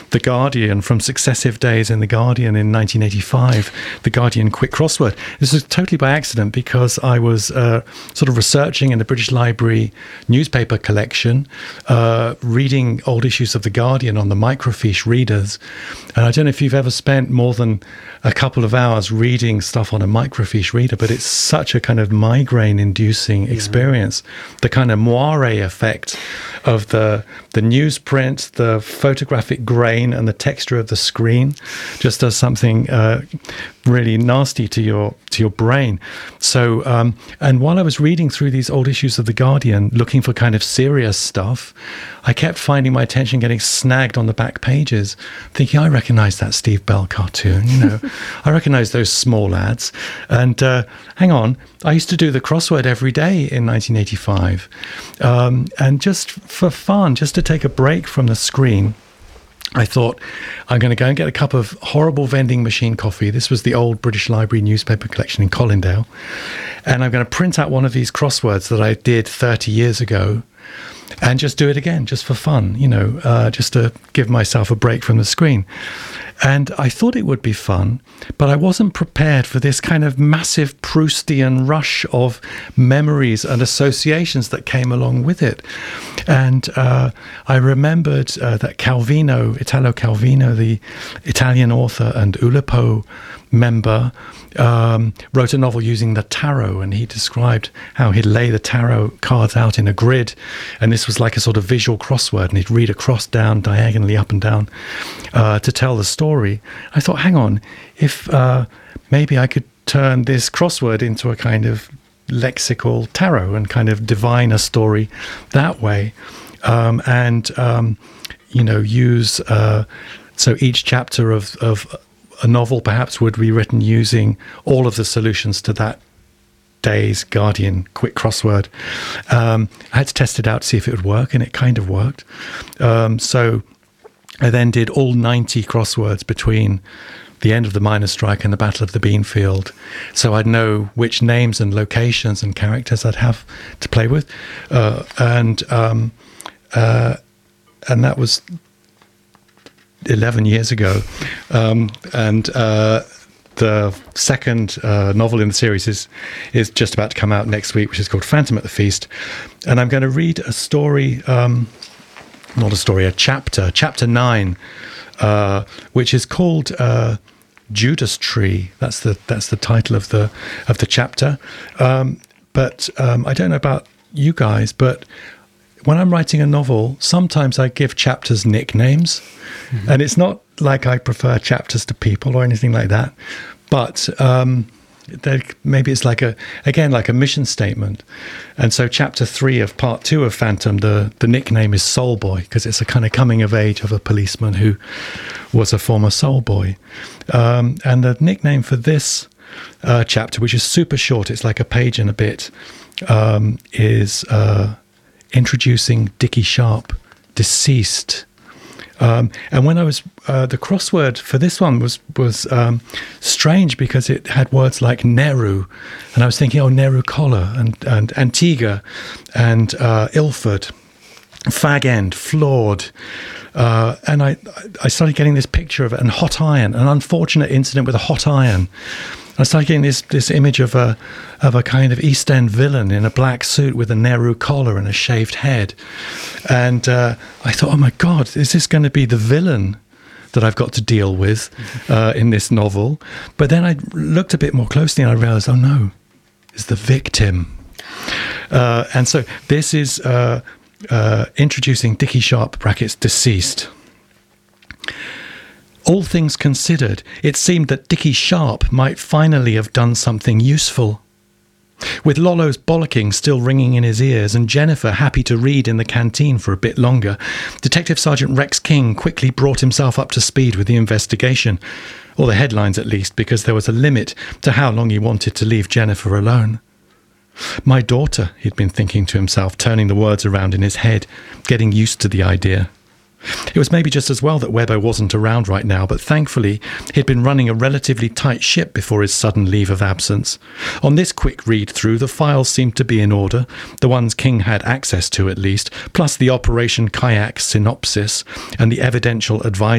The Guardian, from successive days in The Guardian in 1985, The Guardian Quick Crossword. This was totally by accident because I was sort of researching in the British Library newspaper collection, reading old issues of The Guardian on the microfiche readers. And I don't know if you've ever spent more than a couple of hours reading stuff on a microfiche reader, but it's such a kind of migraine-inducing experience. The kind of moire effect of the newsprint, the photographic grain, and the texture of the screen just does something really nasty to your brain. So, and while I was reading through these old issues of The Guardian, looking for kind of serious stuff, I kept finding my attention getting snagged on the back pages, thinking, I recognize that Steve Bell cartoon, I recognize those small ads. And hang on, I used to do the crossword every day in 1985. And just for fun, just to take a break from the screen, I thought, I'm going to go and get a cup of horrible vending machine coffee. This was the old British Library newspaper collection in Colindale. And I'm going to print out one of these crosswords that I did 30 years ago and just do it again, just for fun, just to give myself a break from the screen. And I thought it would be fun, but I wasn't prepared for this kind of massive Proustian rush of memories and associations that came along with it. And I remembered that Calvino, Italo Calvino, the Italian author and Oulipo member, wrote a novel using the tarot, and he described how he'd lay the tarot cards out in a grid, and this was like a sort of visual crossword, and he'd read a cross down diagonally up and down to tell the story. I thought, hang on, if maybe I could turn this crossword into a kind of lexical tarot and kind of divine a story that way, use so each chapter of a novel perhaps would be written using all of the solutions to that day's Guardian quick crossword. I had to test it out to see if it would work, and it kind of worked. So I then did all 90 crosswords between the end of the miners' strike and the Battle of the Beanfield, so I'd know which names and locations and characters I'd have to play with, and that was 11 years ago. The second novel in the series is just about to come out next week, which is called Phantom at the Feast. And I'm going to read a story, a chapter 9, which is called Judas Tree. That's the title of the chapter. But I don't know about you guys, but when I'm writing a novel, sometimes I give chapters nicknames, and it's not like I prefer chapters to people or anything like that, but maybe it's like a mission statement. And so chapter 3 of part 2 of Phantom, the nickname is Soul Boy, because it's a kind of coming of age of a policeman who was a former soul boy. And the nickname for this chapter, which is super short, it's like a page and a bit, is Introducing Dickie Sharp, Deceased. And when I was the crossword for this one was strange, because it had words like Nehru, and I was thinking, Nehru collar, and Antigua, and Ilford, fag end, flawed, and I started getting this picture of it, and hot iron, an unfortunate incident with a hot iron. I started getting this image of a kind of East End villain in a black suit with a Nehru collar and a shaved head. And I thought, oh my God, is this going to be the villain that I've got to deal with in this novel? But then I looked a bit more closely and I realized, oh no, it's the victim. And so this is Introducing Dickie Sharp, brackets, Deceased. All things considered, it seemed that Dickie Sharp might finally have done something useful. With Lollo's bollocking still ringing in his ears and Jennifer happy to read in the canteen for a bit longer, Detective Sergeant Rex King quickly brought himself up to speed with the investigation, or the headlines at least, because there was a limit to how long he wanted to leave Jennifer alone. My daughter, he'd been thinking to himself, turning the words around in his head, getting used to the idea. It was maybe just as well that Webber wasn't around right now, but thankfully he'd been running a relatively tight ship before his sudden leave of absence. On this quick read-through, the files seemed to be in order, the ones King had access to at least, plus the Operation Kayak synopsis and the evidential advice